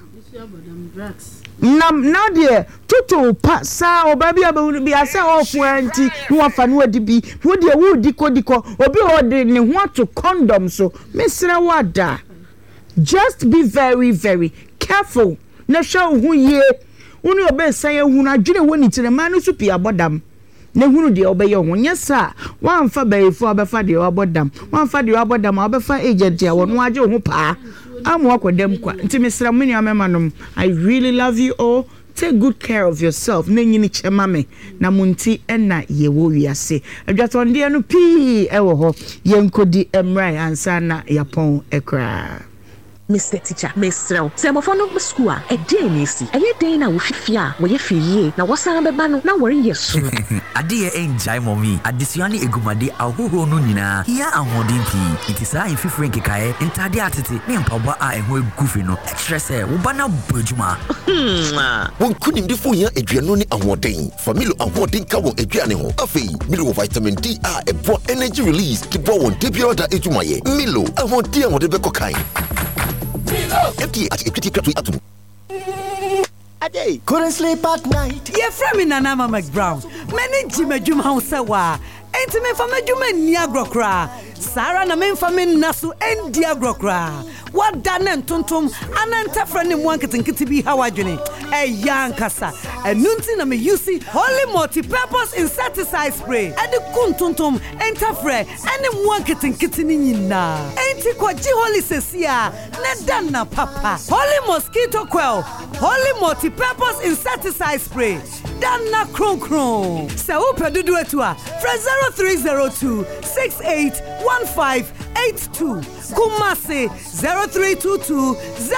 now there to passa o baby be ase of 20 no afa no adibi wo de wo diko obi ho de ne ho to condom so mesra wada just be very careful na show hu ye unu obe san ye hu na dwene woni tire man so pia bodam na hunu de obe ye ho nyesa wan fa bayefo obefa de obodam wan fa de obodam obefa agent ya wono age ho pa amu akodam kwa ntimisra muni amemanom. I really love you all. Take good care of yourself. Na nyini chema me na munti ena yewo wiase adwatonde no pi ewo ho yenkodi emrai ansa na yapon ekra. Mr. Teacher, Mr. Semafono school, a day nisi. A ye day now fifia, where you feel na wasan be banu na worry yes. A dear enjoy mommy. Adisiani egumadi ahuho no nina. Here am modern tea. It is a if Frankie Kaye, entire atiti, me and Papa are a whole goofy no. Extra say, Ubana Bujuma. One couldn't be for ya, Adrianoni and Warding. Family and Warding Kawo Adriano. Afi, Milo vitamin D are a broad energy release. Keep one debut that Ejumaye. Milo, I want dear whatever cocaine. Couldn't sleep at night. You're from Nana McBrown. Many Jimmy House. Ain't me from a Juman Niagrokra. Sarah na men famin nasu en diagrokra. What done and tuntum ananta friend in one kitibi hawajuni. A young casa. A nuntin na me yusi holy multi-purpose insecticide spray. And the kuntuntum entafre and one kitini na. Ain't kwa ji holy sesia. Nedana papa. Holy mosquito quell. Holy multi-purpose insecticide spray. Dana kron. Sa upe dudu etua. Fra 0302 681582. Kumasi 0322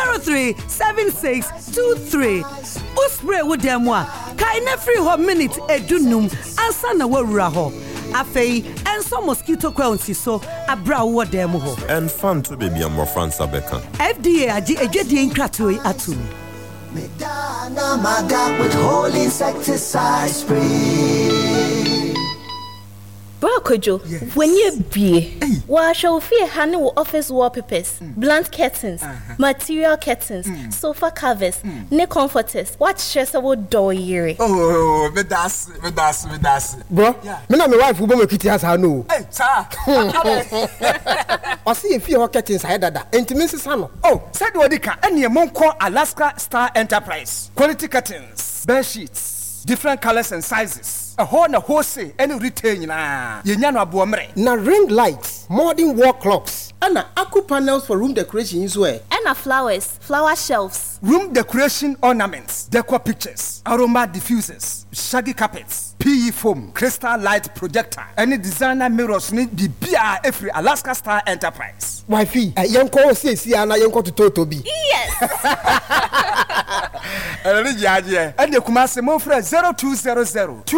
037623. Uspray with them wa. Kaine free ho minute edunum ansa na wawura ho. Afei enso mosquito coil so abra wo dem ho. And fun to baby am France abeka. FDA agi ejedi nkratoyi atu. Medana Maga with whole insecticide spray. Kojo, when you be, why shall fear handle office wallpapers, blunt curtains, material curtains, sofa covers, neck comforters, what stress about door year? Oh, me das. Bro, me na my wife who be kitty has no. Hey, sir. I see if you curtains hide that. Intimacy sano. Oh, said Wadika, any Monco Alaska Star Enterprise. Quality curtains, bed sheets, different colors and sizes. A whole say any retain na yenyano abuomre na ring lights, modern wall clocks, and aqua panels for room decoration as well. And flowers, flower shelves, room decoration ornaments, decor pictures, aroma diffusers, shaggy carpets, PE foam, crystal light projector, any designer mirrors need the BR every Alaska Star Enterprise. Wifey, yanko say si ana yanko to Toby. Yes. And the Kumasi Mofre 0200